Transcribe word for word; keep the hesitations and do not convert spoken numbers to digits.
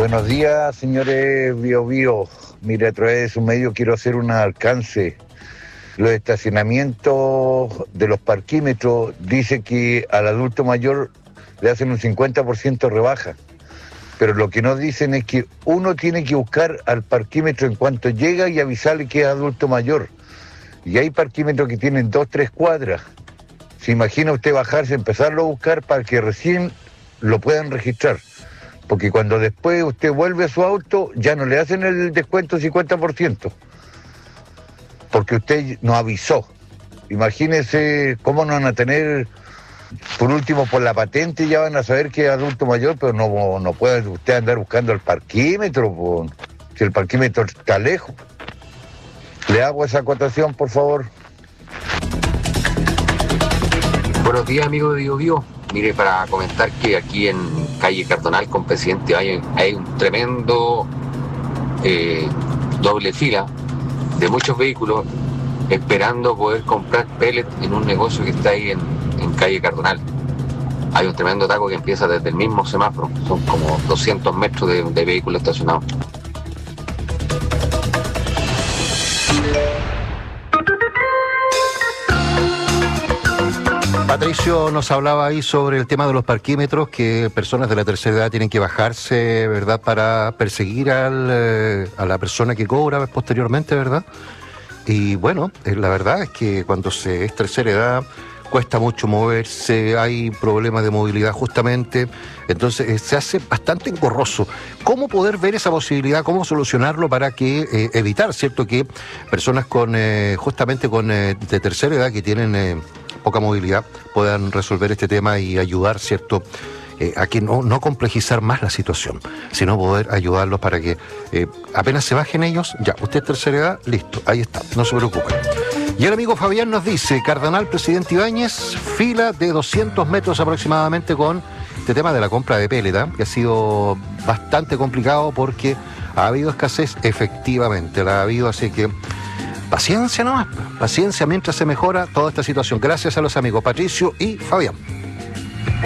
Buenos días, señores Bio Bio. Mire, a través de su medio quiero hacer un alcance. Los estacionamientos de los parquímetros dice que al adulto mayor le hacen un cincuenta por ciento rebaja. Pero lo que nos dicen es que uno tiene que buscar al parquímetro en cuanto llega y avisarle que es adulto mayor. Y hay parquímetros que tienen dos, tres cuadras. ¿Se imagina usted bajarse, empezarlo a buscar para que recién lo puedan registrar? Porque cuando después usted vuelve a su auto, ya no le hacen el descuento cincuenta por ciento. Porque usted no avisó. Imagínese cómo no van a tener, por último, por la patente ya van a saber que es adulto mayor, pero no, no puede usted andar buscando el parquímetro, po, si el parquímetro está lejos. Le hago esa acotación, por favor. Buenos días, amigo de Bio Bio. Mire, para comentar que aquí en calle Cardonal con Presidente hay, hay un tremendo eh, doble fila de muchos vehículos esperando poder comprar pellet en un negocio que está ahí en, en calle Cardonal. Hay un tremendo taco que empieza desde el mismo semáforo. Son como doscientos metros de, de vehículos estacionados. Patricio nos hablaba ahí sobre el tema de los parquímetros, que personas de la tercera edad tienen que bajarse, ¿verdad?, para perseguir al, eh, a la persona que cobra posteriormente, ¿verdad? Y bueno, eh, la verdad es que cuando se es tercera edad cuesta mucho moverse, hay problemas de movilidad justamente, entonces eh, se hace bastante engorroso. ¿Cómo poder ver esa posibilidad, cómo solucionarlo para que eh, evitar, cierto, que personas con eh, justamente con eh, de tercera edad que tienen eh, poca movilidad puedan resolver este tema y ayudar, cierto, eh, a que no, no complejizar más la situación, sino poder ayudarlos para que eh, apenas se bajen ellos, ya, usted es tercera edad, listo, ahí está, no se preocupe. Y el amigo Fabián nos dice, Cardenal Presidente Ibáñez, fila de doscientos metros aproximadamente con este tema de la compra de pellet, que ha sido bastante complicado porque ha habido escasez, efectivamente, la ha habido, así que paciencia nomás, paciencia mientras se mejora toda esta situación. Gracias a los amigos Patricio y Fabián.